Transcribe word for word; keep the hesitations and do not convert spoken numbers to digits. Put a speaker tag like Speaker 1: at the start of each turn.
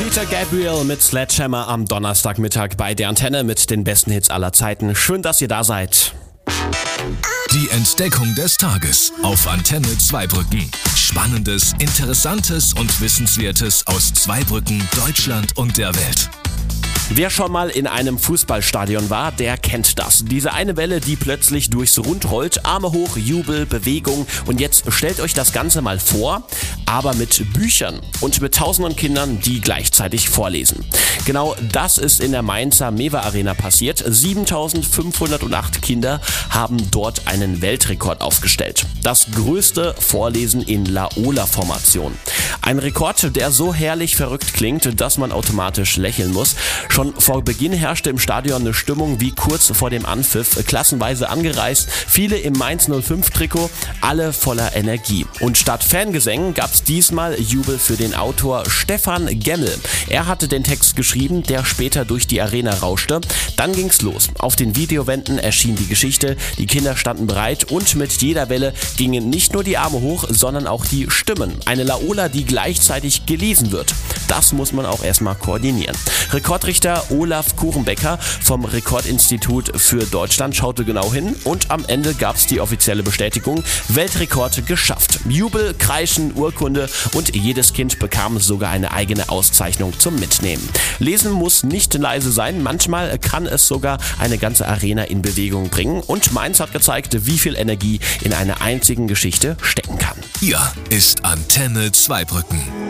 Speaker 1: Peter Gabriel mit Sledgehammer am Donnerstagmittag bei der Antenne mit den besten Hits aller Zeiten. Schön, dass ihr da seid.
Speaker 2: Die Entdeckung des Tages auf Antenne Zweibrücken. Spannendes, Interessantes und Wissenswertes aus Zweibrücken, Deutschland und der Welt.
Speaker 1: Wer schon mal in einem Fußballstadion war, der kennt das. Diese eine Welle, die plötzlich durchs Rund rollt, Arme hoch, Jubel, Bewegung. Und jetzt stellt euch das Ganze mal vor, aber mit Büchern und mit tausenden Kindern, die gleichzeitig vorlesen. Genau das ist in der Mainzer Mewa Arena passiert. siebentausendfünfhundertacht Kinder haben dort einen Weltrekord aufgestellt. Das größte Vorlesen in Laola-Formation. Ein Rekord, der so herrlich verrückt klingt, dass man automatisch lächeln muss. Schon vor Beginn herrschte im Stadion eine Stimmung wie kurz vor dem Anpfiff, klassenweise angereist, viele im Mainz null fünf Trikot, alle voller Energie. Und statt Fangesängen gab es diesmal Jubel für den Autor Stefan Gemmel. Er hatte den Text geschrieben, der später durch die Arena rauschte. Dann ging's los. Auf den Videowänden erschien die Geschichte, die Kinder standen bereit und mit jeder Welle gingen nicht nur die Arme hoch, sondern auch die Stimmen. Eine Laola, die gleichzeitig gelesen wird. Das muss man auch erstmal koordinieren. Rekordrichter Olaf Kuchenbecker vom Rekordinstitut für Deutschland schaute genau hin und am Ende gab es die offizielle Bestätigung, Weltrekord geschafft. Jubel, Kreischen, Urkunde und jedes Kind bekam sogar eine eigene Auszeichnung zum Mitnehmen. Lesen muss nicht leise sein, manchmal kann es sogar eine ganze Arena in Bewegung bringen und Mainz hat gezeigt, wie viel Energie in einer einzigen Geschichte stecken kann.
Speaker 2: Hier ist Antenne Zweibrücken.